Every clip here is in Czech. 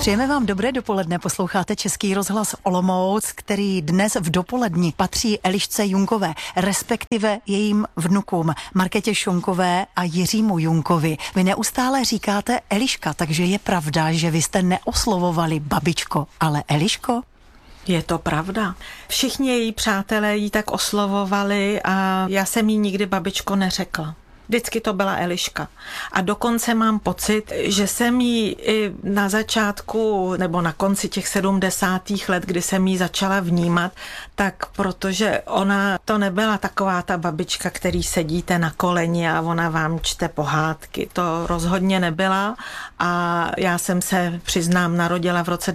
Přejeme vám dobré dopoledne, posloucháte Český rozhlas Olomouc, který dnes v dopoledni patří Elišce Junkové, respektive jejím vnukům Markétě Šonkové a Jiřímu Junkovi. Vy neustále říkáte Eliška, takže je pravda, že vy jste neoslovovali babičko, ale Eliško? Je to pravda. Všichni její přátelé jí tak oslovovali a já jsem jí nikdy babičko neřekla. Vždycky to byla Eliška. A dokonce mám pocit, že jsem jí i na začátku nebo na konci těch 70. let, kdy jsem jí začala vnímat, tak protože ona to nebyla taková ta babička, který sedíte na koleni a ona vám čte pohádky. To rozhodně nebyla a já jsem se, přiznám, narodila v roce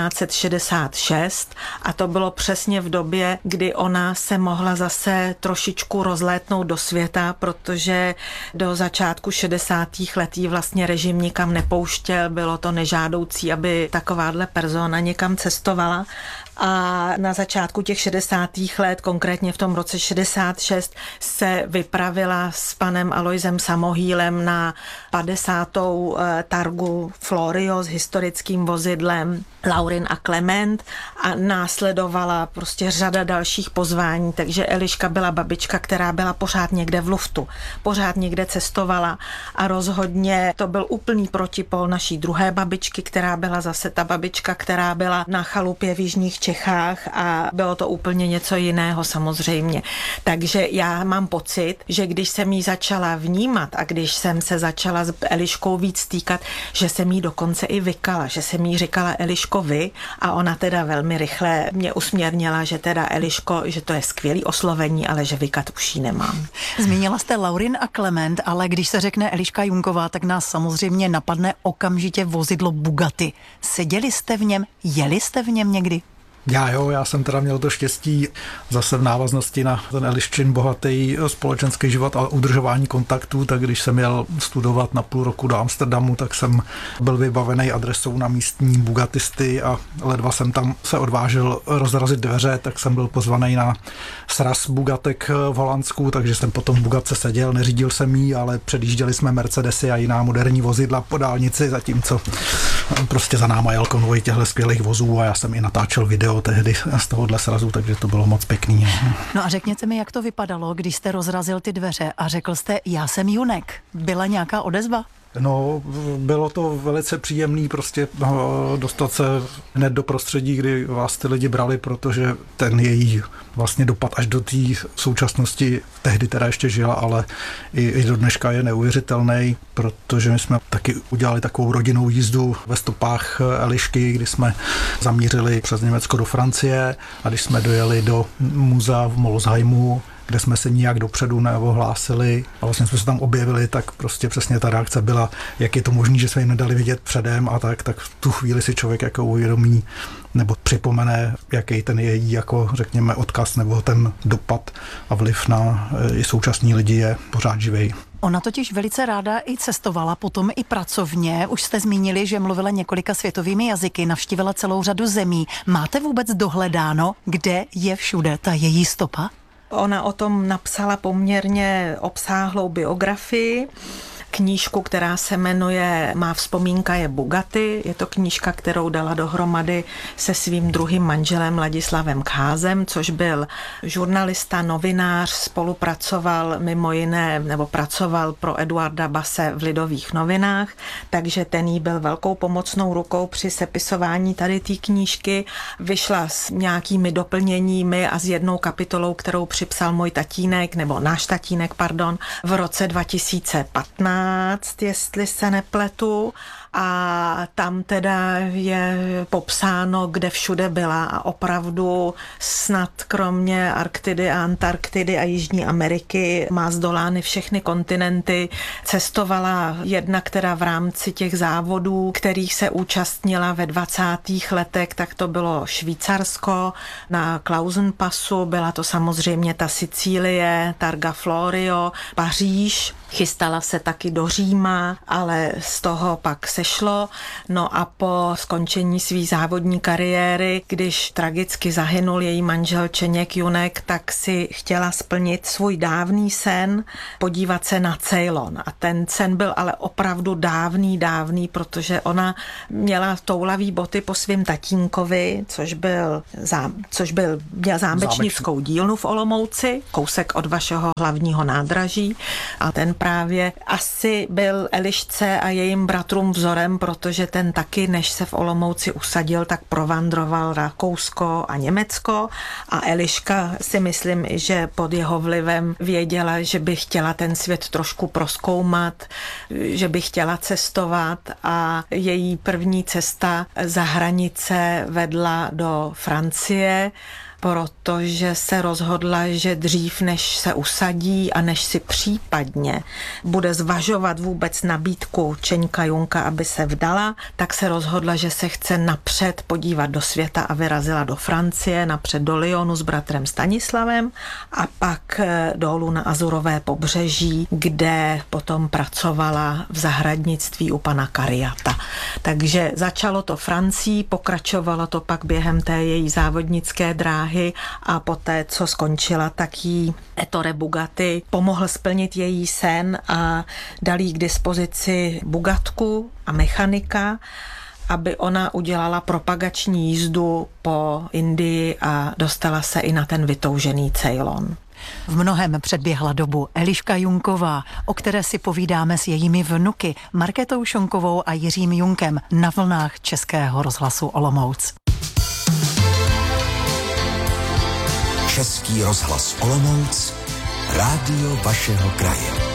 1966 a to bylo přesně v době, kdy ona se mohla zase trošičku rozlétnout do světa, protože do začátku 60. let jí vlastně režim nikam nepouštěl, bylo to nežádoucí, aby takováhle persona někam cestovala. A na začátku těch 60. let, konkrétně v tom roce 66, se vypravila s panem Alojzem Samohýlem na 50. targu Florio s historickým vozidlem Laurin a Klement a následovala prostě řada dalších pozvání, takže Eliška byla babička, která byla pořád někde v luftu, pořád někde cestovala a rozhodně to byl úplný protipol naší druhé babičky, která byla zase ta babička, která byla na chalupě v jižních Čechách a bylo to úplně něco jiného samozřejmě. Takže já mám pocit, že když jsem jí začala vnímat a když jsem se začala s Eliškou víc stýkat, že jsem jí dokonce i vykala, že jsem jí říkala Eliško vy a ona teda velmi rychle mě usměrnila, že teda Eliško, že to je skvělý oslovení, ale že vykat už jí nemám. Zmínila jste Laurin a Klement, ale když se řekne Eliška Junková, tak nás samozřejmě napadne okamžitě vozidlo Bugatti. Seděli jste v něm, jeli jste v něm někdy? Já jsem teda měl to štěstí zase v návaznosti na ten Eliščin bohatý společenský život a udržování kontaktů, tak když jsem jel studovat na půl roku do Amsterdamu, tak jsem byl vybavený adresou na místní bugatisty a ledva jsem tam se odvážil rozrazit dveře, tak jsem byl pozvaný na sraz bugatek v Holandsku, takže jsem potom v bugatce seděl, neřídil jsem jí, ale předjížděli jsme Mercedesy a jiná moderní vozidla po dálnici, zatímco prostě za náma jel konvoj těchto skvělých vozů a já jsem i natáčel video tehdy z tohohle srazu, takže to bylo moc pěkný. No a řekněte mi, jak to vypadalo, když jste rozrazil ty dveře a řekl jste, já jsem Junek. Byla nějaká odezva? No, bylo to velice příjemný prostě dostat se hned do prostředí, kdy vás ty lidi brali, protože ten její vlastně dopad až do té současnosti, tehdy teda ještě žila, ale i do dneška je neuvěřitelný, protože my jsme taky udělali takovou rodinnou jízdu ve stopách Elišky, kdy jsme zamířili přes Německo do Francie a když jsme dojeli do muzea v Molsheimu, kde jsme se nijak dopředu neohlásili a vlastně jsme se tam objevili, tak prostě přesně ta reakce byla, jak je to možné, že jsme jim nedali vidět předem a tak v tu chvíli si člověk jako uvědomí nebo připomene, jaký ten její jako řekněme odkaz nebo ten dopad a vliv na i současní lidi je pořád živej. Ona totiž velice ráda i cestovala, potom i pracovně. Už jste zmínili, že mluvila několika světovými jazyky, navštívila celou řadu zemí. Máte vůbec dohledáno, kde je všude ta její stopa? Ona o tom napsala poměrně obsáhlou biografii, knížku, která se jmenuje Má vzpomínka je Bugatti. Je to knížka, kterou dala dohromady se svým druhým manželem Ladislavem Kházem, což byl žurnalista, novinář, spolupracoval mimo jiné, nebo pracoval pro Eduarda Basse v Lidových novinách, takže ten jí byl velkou pomocnou rukou při sepisování tady té knížky. Vyšla s nějakými doplněními a s jednou kapitolou, kterou připsal můj tatínek, nebo náš tatínek, pardon, v roce 2015, jestli se nepletu. A tam teda je popsáno, kde všude byla a opravdu snad kromě Arktidy a Antarktidy a Jižní Ameriky má zdolány všechny kontinenty. Cestovala jedna, která v rámci těch závodů, kterých se účastnila ve 20. letech, tak to bylo Švýcarsko na Klausenpassu, byla to samozřejmě ta Sicílie, Targa Florio, Paříž. Chystala se taky do Říma, ale z toho pak sešlo. No a po skončení své závodní kariéry, když tragicky zahynul její manžel Čeněk Junek, tak si chtěla splnit svůj dávný sen, podívat se na Ceylon. A ten sen byl ale opravdu dávný, protože ona měla toulavý boty po svém tatínkovi, měl zámečnickou dílnu v Olomouci, kousek od vašeho hlavního nádraží. A ten právě asi byl Elišce a jejím bratrům vzorem, protože ten taky, než se v Olomouci usadil, tak provandroval Rakousko a Německo a Eliška si myslím, že pod jeho vlivem věděla, že by chtěla ten svět trošku prozkoumat, že by chtěla cestovat a její první cesta za hranice vedla do Francie, protože se rozhodla, že dřív, než se usadí a než si případně bude zvažovat vůbec nabídku Čeňka Junka, aby se vdala, tak se rozhodla, že se chce napřed podívat do světa a vyrazila do Francie, napřed do Lyonu s bratrem Stanislavem a pak dolů na Azurové pobřeží, kde potom pracovala v zahradnictví u pana Kariata. Takže začalo to Francií, pokračovalo to pak během té její závodnické dráhy a poté, co skončila, tak jí Ettore Bugatti pomohl splnit její sen a dal jí k dispozici Bugatku a mechanika, aby ona udělala propagační jízdu po Indii a dostala se i na ten vytoužený Ceylon. V mnohém předběhla dobu Eliška Junková, o které si povídáme s jejími vnuky Markétou Šonkovou a Jiřím Junkem na vlnách Českého rozhlasu Olomouc. Český rozhlas Olomouc, rádio vašeho kraje.